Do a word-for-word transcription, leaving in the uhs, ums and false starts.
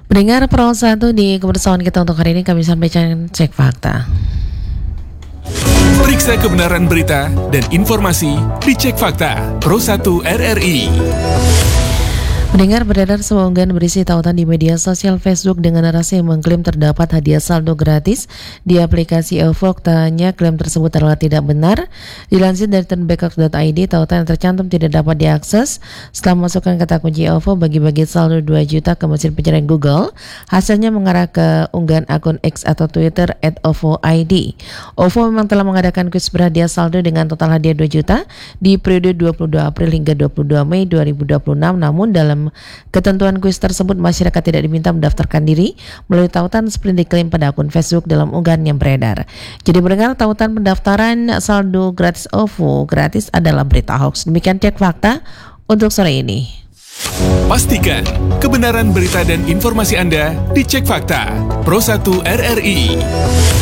Pendengar Pro satu di kebersamaan kita untuk hari ini kami sampaikan cek fakta. Periksa kebenaran berita dan informasi di Cek Fakta Pro satu R R I. Mendengar beredar sebuah unggahan berisi tautan di media sosial Facebook dengan narasi yang mengklaim terdapat hadiah saldo gratis di aplikasi OVO. Faktanya klaim tersebut adalah tidak benar. Dilansir dari turnbackup dot i d, tautan yang tercantum tidak dapat diakses setelah masukkan kata kunci OVO bagi-bagi saldo dua juta ke mesin pencarian Google. Hasilnya mengarah ke unggahan akun X atau Twitter at OVO I D. OVO memang telah mengadakan kuis berhadiah saldo dengan total hadiah dua juta di periode dua puluh dua April hingga dua puluh dua Mei dua ribu dua puluh enam. Namun dalam ketentuan kuis tersebut, masyarakat tidak diminta mendaftarkan diri melalui tautan seperti diklaim pada akun Facebook dalam unggahan yang beredar. Jadi mendengar tautan pendaftaran saldo gratis OVO gratis adalah berita hoax. Demikian Cek Fakta untuk sore ini. Pastikan kebenaran berita dan informasi Anda di Cek Fakta Pro satu R R I.